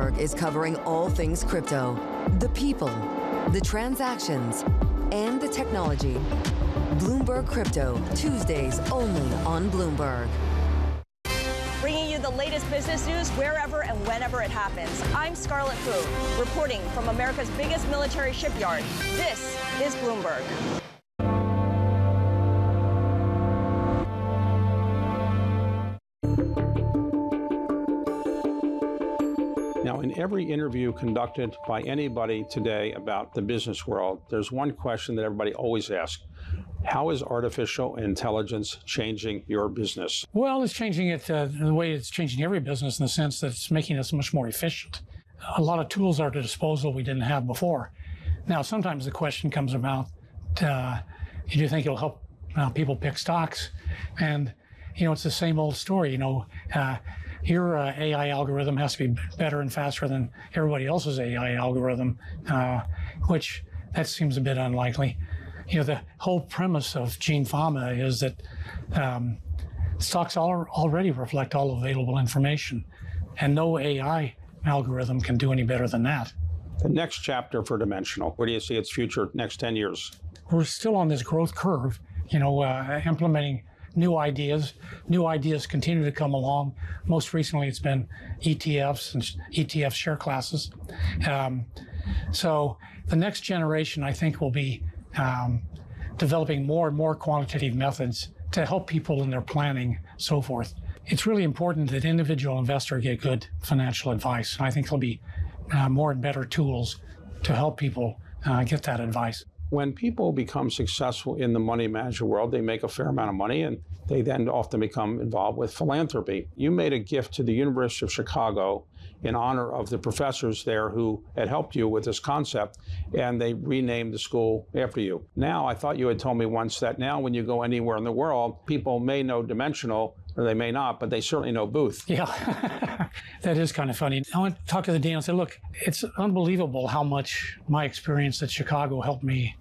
Bloomberg is covering all things crypto, the people, the transactions, and the technology. Bloomberg Crypto, Tuesdays only on Bloomberg. Bringing you the latest business news wherever and whenever it happens. I'm Scarlett Fu, reporting from America's biggest military shipyard. This is Bloomberg. Now, in every interview conducted by anybody today about the business world, there's one question that everybody always asks. How is artificial intelligence changing your business? Well, it's changing it the way it's changing every business, in the sense that it's making us much more efficient. A lot of tools are at our disposal we didn't have before. Now, sometimes the question comes about, do you think it'll help people pick stocks? And, it's the same old story. Your AI algorithm has to be better and faster than everybody else's AI algorithm, which that seems a bit unlikely. The whole premise of Gene Fama is that stocks already reflect all available information, and no AI algorithm can do any better than that. The next chapter for Dimensional, where do you see its future next 10 years? We're still on this growth curve, implementing new ideas. New ideas continue to come along. Most recently, it's been ETFs and ETF share classes. So the next generation, I think, will be developing more and more quantitative methods to help people in their planning, so forth. It's really important that individual investors get good financial advice. I think there'll be more and better tools to help people get that advice. When people become successful in the money management world, they make a fair amount of money, and they then often become involved with philanthropy. You made a gift to the University of Chicago in honor of the professors there who had helped you with this concept, and they renamed the school after you. Now, I thought you had told me once that now when you go anywhere in the world, people may know Dimensional, or they may not, but they certainly know Booth. Yeah, that is kind of funny. I went to talk to the dean and said, look, it's unbelievable how much my experience at Chicago helped me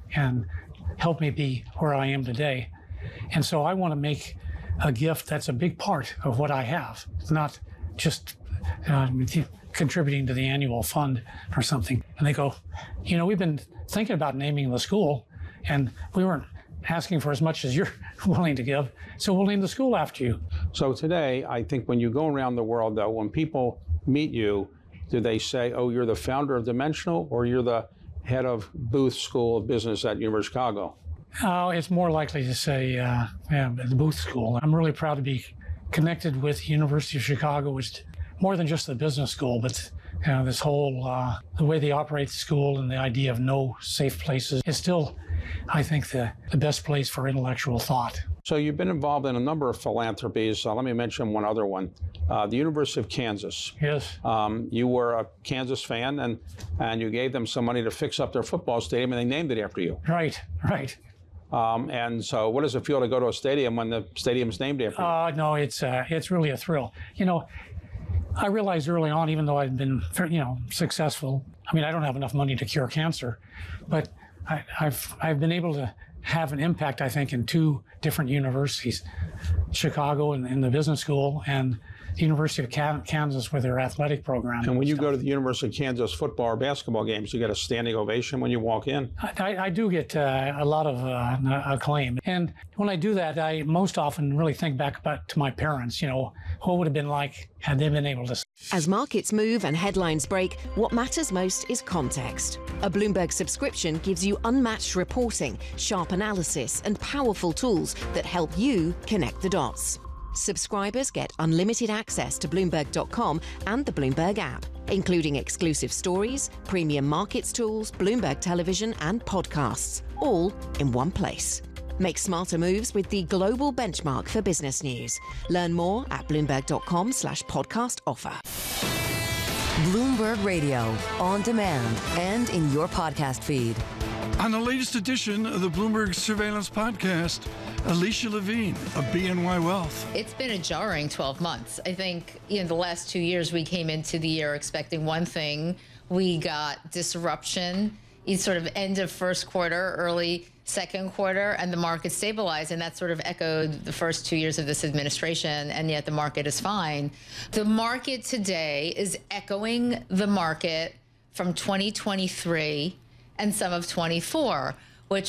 be where I am today. And so I want to make a gift that's a big part of what I have. It's not just contributing to the annual fund or something. And they go, we've been thinking about naming the school, and we weren't asking for as much as you're willing to give, so we'll name the school after you. So today, I think when you go around the world, though, when people meet you, do they say, oh, you're the founder of Dimensional, or you're the head of Booth School of Business at University of Chicago? It's more likely to say the Booth School. I'm really proud to be connected with the University of Chicago, which more than just the business school, but this whole, the way they operate the school and the idea of no safe places is still, I think, the best place for intellectual thought. So you've been involved in a number of philanthropies. Let me mention one other one. The University of Kansas. Yes. You were a Kansas fan, and you gave them some money to fix up their football stadium, and they named it after you. Right. And so what does it feel to go to a stadium when the stadium's named after you? No, it's really a thrill. I realized early on, even though I'd been, successful, I don't have enough money to cure cancer, but I've been able to have an impact, I think, in two different universities, Chicago in the business school, and the University of Kansas with their athletic program. And when you go to the University of Kansas football or basketball games, you get a standing ovation when you walk in? I do get a lot of acclaim. And when I do that, I most often really think back to my parents, what would have been like had they been able to. As markets move and headlines break, what matters most is context. A Bloomberg subscription gives you unmatched reporting, sharp analysis, and powerful tools that help you connect the dots. Subscribers get unlimited access to Bloomberg.com and the Bloomberg app, including exclusive stories, premium markets tools, Bloomberg television, and podcasts, all in one place. Make smarter moves with the global benchmark for business news. Learn more at Bloomberg.com/podcast offer. Bloomberg Radio, on demand and in your podcast feed. On the latest edition of the Bloomberg Surveillance Podcast, Alicia Levine of BNY Wealth. It's been a jarring 12 months. I think in the last 2 years, we came into the year expecting one thing. We got disruption. It's sort of end of first quarter, early second quarter, and the market stabilized, and that sort of echoed the first 2 years of this administration, and yet the market is fine. The market today is echoing the market from 2023 and some of 24.